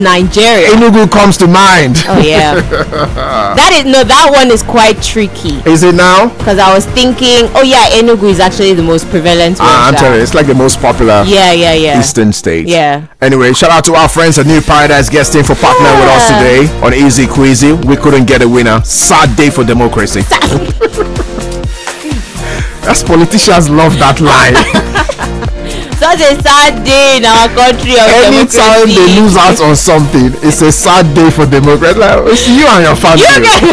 Nigeria. Enugu comes to mind. Oh yeah. That one is quite tricky. Is it now? Because I was thinking, oh yeah, Enugu is actually the most prevalent one. I'm telling you, it's like the most popular Eastern state. Yeah. Anyway, shout out to our friends at New Paradise guesting for partnering with us today on Easy Queasy. We couldn't get a winner. Sad day for democracy. As politicians love that line. Such a sad day in our country of Anytime democracy. they lose out on something, it's a sad day for democracy. Like, it's you and your family.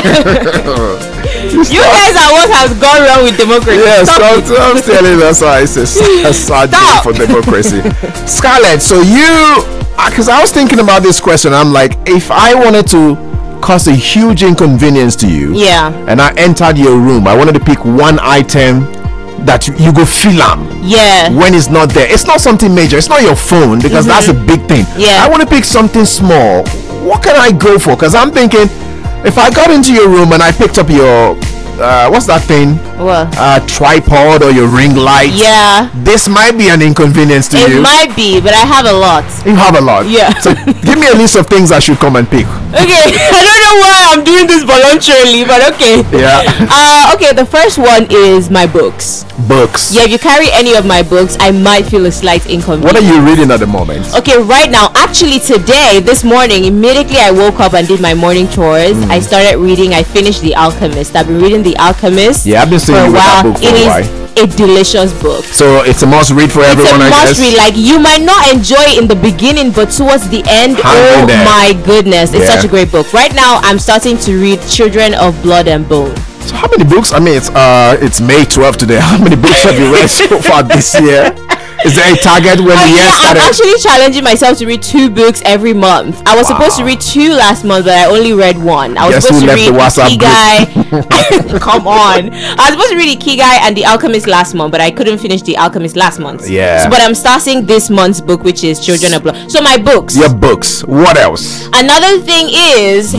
You guys are what has gone wrong with democracy. Yes, I'm telling you, that's why it's a sad day for democracy. Scarlett, so because I was thinking about this question, I'm like, if I wanted to cause a huge inconvenience to you, and I entered your room, I wanted to pick one item that you go feel when it's not there. It's not something major, it's not your phone, because that's a big thing. I want to pick something small. What can I go for? Because I'm thinking, if I got into your room and I picked up your what's that thing? What? Tripod or your ring light. Yeah. This might be an inconvenience to you. It might be, but I have a lot. You have a lot. Yeah. So give me a list of things I should come and pick. Okay. I don't know why I'm doing this voluntarily, but okay. Yeah. Okay, the first one is my books. Books. Yeah, if you carry any of my books, I might feel a slight inconvenience. What are you reading at the moment? Okay, right now, actually today, this morning, immediately I woke up and did my morning chores. I started reading. I finished The Alchemist. I've been reading The Alchemist. Yeah, I've been seeing you with that book for a while. It is a delicious book. So it's a must read for everyone, I guess. It's a must read. Like, you might not enjoy it in the beginning, but towards the end, oh my goodness, it's such a great book. Right now, I'm starting to read Children of Blood and Bone. So how many books? I mean, it's May 12th today. How many books have you read so far this year? Is there a target when the year started? I'm actually challenging myself to read 2 books every month. I was supposed to read 2 last month, but I only read 1. I was supposed to read Ikigai. Come on. I was supposed to read Ikigai and The Alchemist last month, but I couldn't finish The Alchemist last month. Yeah. So, but I'm starting this month's book, which is Children of Blood. So my books. Your books. What else? Another thing is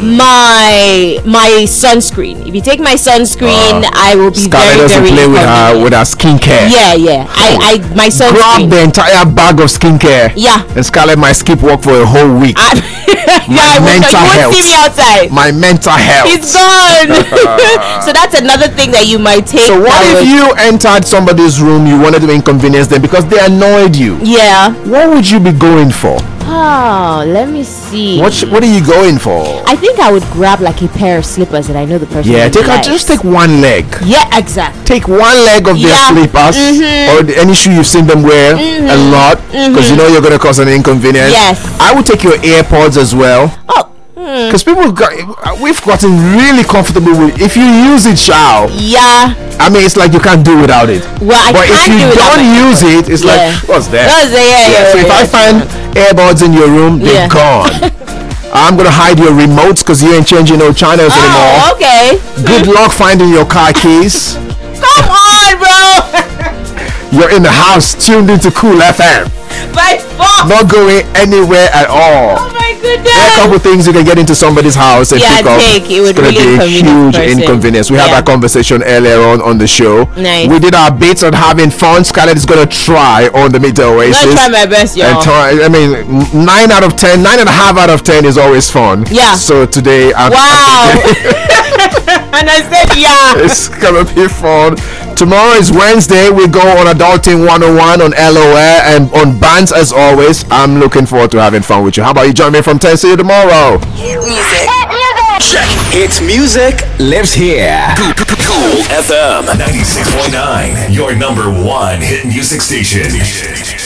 my sunscreen. If you take my sunscreen, I will be Scarlett very, very play with her skincare. Yeah. My sunscreen. Grab the entire bag of skincare. Yeah. And Scarlett might skip work for a whole week. You won't see me outside. My mental health. It's gone. So that's another thing that you might take. So what if you entered somebody's room, you wanted to inconvenience them because they annoyed you? Yeah. What would you be going for? Oh, let me see. What are you going for? I think I would grab like a pair of slippers that I know the person. Yeah, just take one leg. Yeah, exactly. Take one leg of their slippers or any shoe you've seen them wear a lot, because you know you're gonna cause an inconvenience. Yes. I would take your AirPods as well. Oh. Because we've gotten really comfortable with, if you use it, yeah, I mean, it's like you can't do without it. Well, but if you don't use it, it's like, what's that? So if I find AirPods in your room, they're gone. I'm gonna hide your remotes because you ain't changing no channels anymore. Okay. Good luck finding your car keys. Come on, bro. You're in the house, tuned into Cool FM. By far. Not going anywhere at all. Oh my goodness. There are a couple things you can get into somebody's house and pick up. It would really be a huge inconvenience. We had that conversation earlier on the show. Nice. We did our bits on having fun. Scarlett is gonna try on the Midday Oasis. I'm gonna try my best, y'all. I mean, 9 out of 10, 9.5 out of 10 is always fun. Yeah. So today, and I said, it's gonna be fun. Tomorrow is Wednesday. We go on Adulting 101 on LOL and on Bands as always. I'm looking forward to having fun with you. How about you join me from 10? See you tomorrow. Music. Check. Hits music lives here. Cool FM 96.9, your number 1 hit music station.